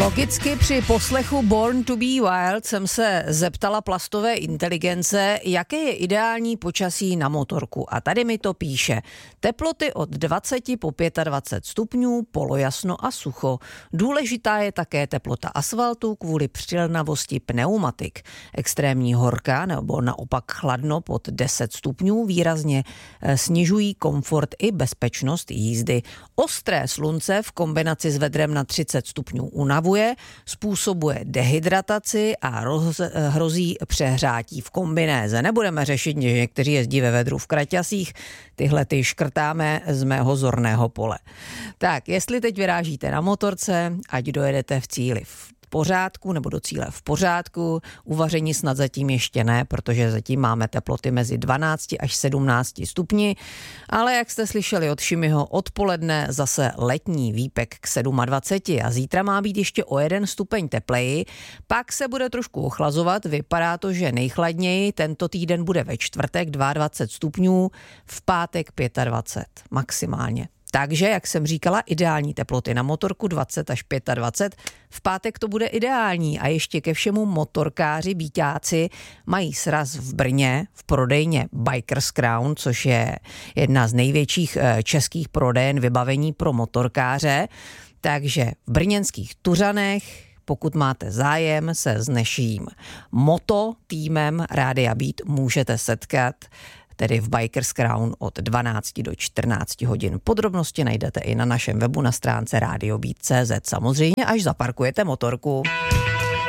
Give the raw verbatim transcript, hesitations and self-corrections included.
Logicky při poslechu Born to be Wild jsem se zeptala plastové inteligence, jaké je ideální počasí na motorku. A tady mi to píše. Teploty od dvacet po dvacet pět stupňů, polojasno a sucho. Důležitá je také teplota asfaltu kvůli přilnavosti pneumatik. Extrémní horka nebo naopak chladno pod deset stupňů výrazně snižují komfort i bezpečnost jízdy. Ostré slunce v kombinaci s vedrem na třicet stupňů unavuje, způsobuje dehydrataci a roz, hrozí přehrátí v kombinéze. Nebudeme řešit, že někteří jezdí ve vedru v kraťasích, tyhle ty škrtáme z mého zorného pole. Tak, jestli teď vyrážíte na motorce, ať dojedete v cíli v pořádku nebo do cíle v pořádku, uvaření snad zatím ještě ne, protože zatím máme teploty mezi dvanáct až sedmnáct stupni, ale jak jste slyšeli od Šimiho, odpoledne zase letní výpek k dvaceti sedmi a zítra má být ještě o jeden stupeň tepleji, pak se bude trošku ochlazovat, vypadá to, že nejchladněji tento týden bude ve čtvrtek dvacet dva stupňů, v pátek dvacet pět maximálně. Takže, jak jsem říkala, ideální teploty na motorku dvacet až dvacet pět. V pátek to bude ideální a ještě ke všemu motorkáři, bíťáci mají sraz v Brně v prodejně Bikers Crown, což je jedna z největších českých prodejen vybavení pro motorkáře. Takže v brněnských Tuřanech, pokud máte zájem, se s naším moto týmem Rádia Beat můžete setkat tedy v Bikers Crown od dvanácti do čtrnácti hodin. Podrobnosti najdete i na našem webu na stránce radio beat tečka cé zet. Samozřejmě, až zaparkujete motorku.